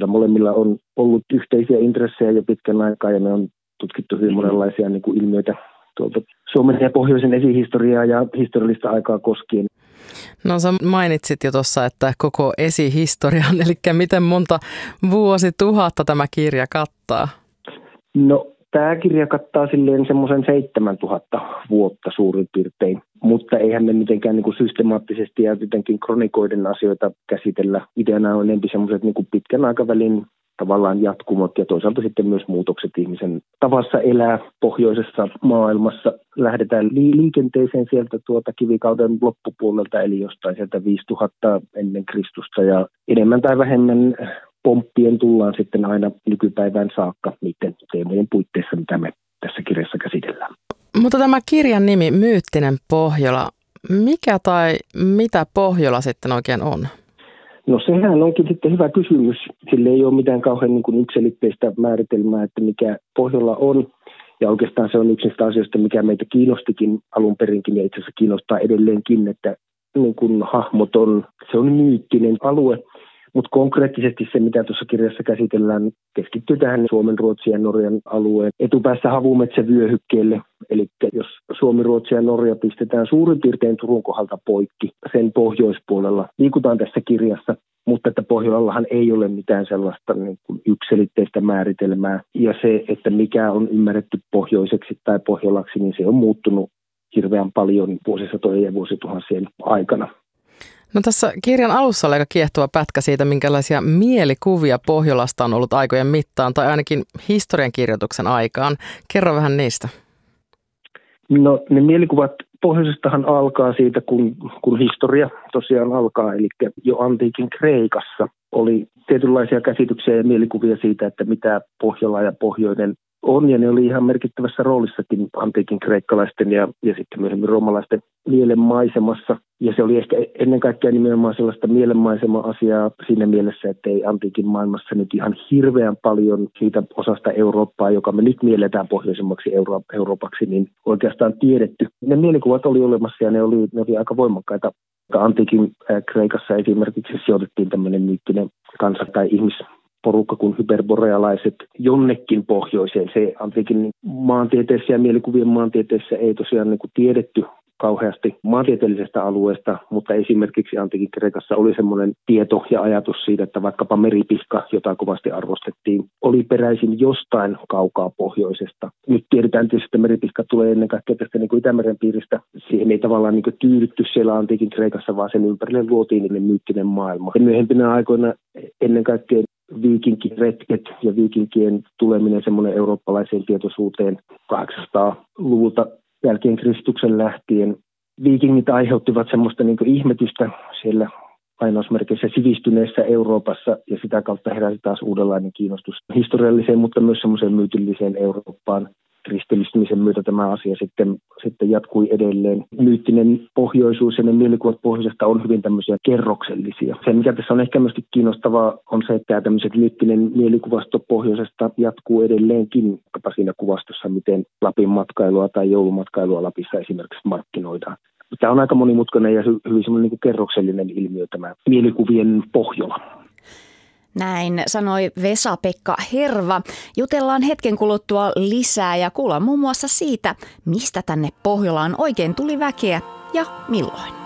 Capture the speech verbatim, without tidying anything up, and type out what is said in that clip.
molemmilla on ollut yhteisiä intressejä jo pitkän aikaa ja me on tutkittu hyvin monenlaisia niin kuin ilmiöitä tuolta Suomen ja pohjoisen esihistoriaa ja historiallista aikaa koskien. No sä mainitsit jo tuossa, että koko esihistorian, eli miten monta vuosituhatta tämä kirja kattaa? No tämä kirja kattaa silleen semmoisen seitsemäntuhatta vuotta suurin piirtein, mutta eihän me mitenkään niin kuin systemaattisesti ja jotenkin kronikoiden asioita käsitellä. Ideana on enemmän semmoiset niin kuin pitkän aikavälin tavallaan jatkumot ja toisaalta sitten myös muutokset ihmisen tavassa elää pohjoisessa maailmassa. Lähdetään li- liikenteeseen sieltä tuota kivikauden loppupuolelta, eli jostain sieltä viisituhatta ennen Kristusta ja enemmän tai vähemmän pomppien tullaan sitten aina nykypäivään saakka niiden teemojen puitteissa, mitä me tässä kirjassa käsitellään. Mutta tämä kirjan nimi, Myyttinen Pohjola, mikä tai mitä Pohjola sitten oikein on? No sehän onkin sitten hyvä kysymys. Sille ei ole mitään kauhean niin kuin yksiselitteistä määritelmää, että mikä Pohjola on. Ja oikeastaan se on yksi niistä asioista, mikä meitä kiinnostikin alun perinkin ja itse asiassa kiinnostaa edelleenkin, että niin kuin hahmoton, se on myyttinen alue. Mutta konkreettisesti se, mitä tuossa kirjassa käsitellään, keskittyy tähän Suomen, Ruotsin ja Norjan alueen etupäässä havumetsävyöhykkeelle. Eli jos Suomi, Ruotsi ja Norja pistetään suurin piirtein Turun kohdalta poikki sen pohjoispuolella, liikutaan tässä kirjassa, mutta että Pohjolallahan ei ole mitään sellaista niin kuin yksiselitteistä määritelmää. Ja se, että mikä on ymmärretty pohjoiseksi tai Pohjolaksi, niin se on muuttunut hirveän paljon vuosisatojen ja vuosituhansien aikana. No tässä kirjan alussa oli aika kiehtova pätkä siitä, minkälaisia mielikuvia Pohjolasta on ollut aikojen mittaan, tai ainakin historiankirjoituksen aikaan. Kerro vähän niistä. No ne mielikuvat pohjoisestahan alkaa siitä, kun, kun historia tosiaan alkaa, eli jo antiikin Kreikassa oli tietynlaisia käsityksiä ja mielikuvia siitä, että mitä Pohjola ja pohjoinen on, ja ne oli ihan merkittävässä roolissakin antiikin kreikkalaisten ja, ja sitten myöhemmin roomalaisten mielenmaisemassa. Ja se oli ehkä ennen kaikkea nimenomaan sellaista mielenmaisema-asiaa siinä mielessä, että ei antiikin maailmassa nyt ihan hirveän paljon siitä osasta Eurooppaa, joka me nyt mielletään pohjoisemmaksi Euro- Euroopaksi, niin oikeastaan tiedetty. Ne mielikuvat oli olemassa ja ne oli, ne oli aika voimakkaita. Antiikin Kreikassa esimerkiksi sijoitettiin tämmöinen myyttinen kansa tai ihmis. porukka kuin hyperborealaiset jonnekin pohjoiseen. Se antiikin maantieteessä ja mielikuvien maantieteessä ei tosiaan niin kuin tiedetty kauheasti maantieteellisestä alueesta, mutta esimerkiksi antiikin Kreikassa oli semmoinen tieto ja ajatus siitä, että vaikkapa meripihka, jota kovasti arvostettiin, oli peräisin jostain kaukaa pohjoisesta. Nyt tiedetään tietysti, että meripihka tulee ennen kaikkea tästä niin kuin Itämeren piiristä. Siihen ei tavallaan niin kuin tyydytty siellä antiikin Kreikassa, vaan sen ympärille luotiin niin myyttinen maailma. Ja myöhempinä aikoina ennen kaikkea viikinkiretket ja viikinkien tuleminen semmoinen eurooppalaiseen tietoisuuteen kahdeksansataaluvulta jälkeen Kristuksen lähtien. Viikingit aiheuttivat semmoista niin kuin ihmetystä siellä lainausmerkeissä sivistyneessä Euroopassa ja sitä kautta heräsi taas uudenlainen kiinnostus historialliseen, mutta myös semmoiseen myytilliseen Eurooppaan. Kristillistymisen myötä tämä asia sitten, sitten jatkui edelleen. Myyttinen pohjoisuus ja ne mielikuvat pohjoisesta on hyvin tämmöisiä kerroksellisia. Se, mikä tässä on ehkä myös kiinnostavaa, on se, että tämmöiset myyttinen mielikuvasto pohjoisesta jatkuu edelleenkin, vaikkapa siinä kuvastossa, miten Lapin matkailua tai joulumatkailua Lapissa esimerkiksi markkinoidaan. Tämä on aika monimutkainen ja hyvin semmoinen niin kuin kerroksellinen ilmiö, tämä mielikuvien Pohjola. Näin sanoi Vesa-Pekka Herva. Jutellaan hetken kuluttua lisää ja kuullaan muun muassa siitä, mistä tänne Pohjolaan oikein tuli väkeä ja milloin.